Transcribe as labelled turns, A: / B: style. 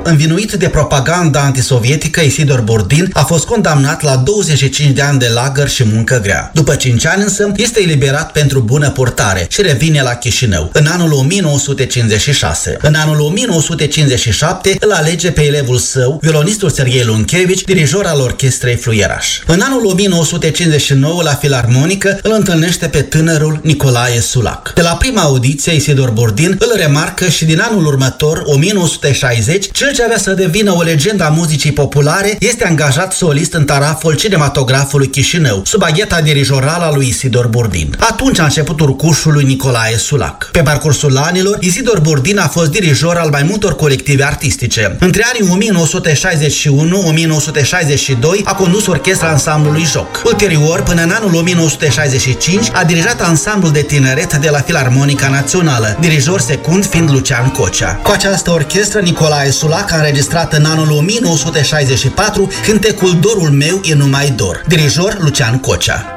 A: Învinuit de propaganda antisovietică, Isidor Burdin a fost condamnat la 25 de ani de lagăr și muncă grea. După 5 ani însă, este eliberat pentru bună purtare și revine la Chișinău în anul 1956. În anul 1957 îl alege pe elevul său, violonistul Serghei Lunchevici, dirijor al orchestrei Fluieraș. În anul 1959, la Filarmonică, îl întâlnește pe tânărul Nicolae Sulac. De la prima audiție, Isidor Burdin îl remarcă și din anul următor, 1960, cel ce avea să devină o legendă a muzicii populare este angajat solist în taraful cinematografului Chișinău, sub agheta dirijorală a lui Isidor Burdin. Atunci a început urcușul lui Nicolae Sulac. Pe parcursul anilor, Isidor Burdin a fost dirijor al mai multor colective artistice. Între anii 1961-1962 a condus orchestra ansamblului Joc. Ulterior, până în anul 1965, a dirijat ansamblul de tineret de la Filarmonica Națională, dirijor secund fiind Lucian Cocea. Cu această orchestră, Nicolae Sulac a înregistrat în anul 1964 cântecul Dorul meu e numai dor, dirijor Lucian Cocea.